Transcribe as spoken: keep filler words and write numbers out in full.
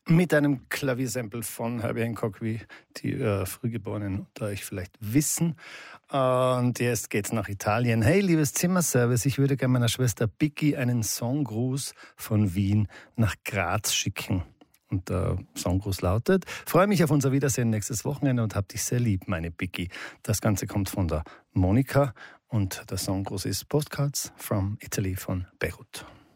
mit einem Klaviersample von Herbie Hancock, wie die äh, Frühgeborenen unter euch vielleicht wissen. Und jetzt geht's nach Italien. Hey, liebes Zimmerservice, ich würde gerne meiner Schwester Bicki einen Songgruß von Wien nach Graz schicken. Und der Songgruß lautet: Freue mich auf unser Wiedersehen nächstes Wochenende und hab dich sehr lieb, meine Bicki. Das Ganze kommt von der Monika und der Songgruß ist Postcards from Italy von Beirut.